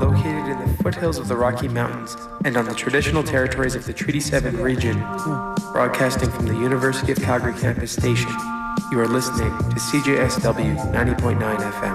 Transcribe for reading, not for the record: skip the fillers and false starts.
Located in the foothills of the Rocky Mountains and on the traditional territories of the Treaty 7 region, broadcasting from the University of Calgary campus station, you are listening to CJSW 90.9 FM.